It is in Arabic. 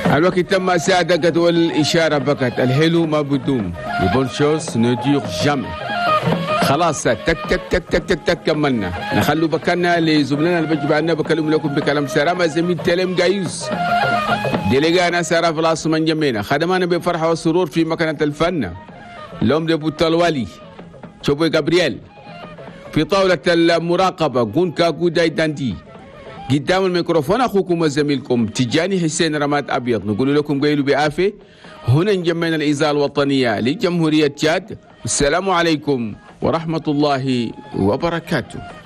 الوقت تم ساعدك والإشارة بكت الحلو ما بدوم البون شوز ندير جامي خلاص تك تك تك تك تك تك كملنا نخلو بكنا لزملنا اللي بجي بعدنا بكلم لكم بكلام سلام زميل تلم جايز ديليغانا سارة فلاس من جمينا خدمانا بفرحة وسرور في مكانة الفن لوم دبو الوالي شوفوا جابرييل في طاولة المراقبة جون كاكو داي داندي قدام الميكروفون أخوكم وزميلكم تجاني حسين رماد أبيض نقول لكم قيلوا بعافية هنا نجمعنا الإذاعة الوطنية لجمهورية تشاد. السلام عليكم ورحمة الله وبركاته.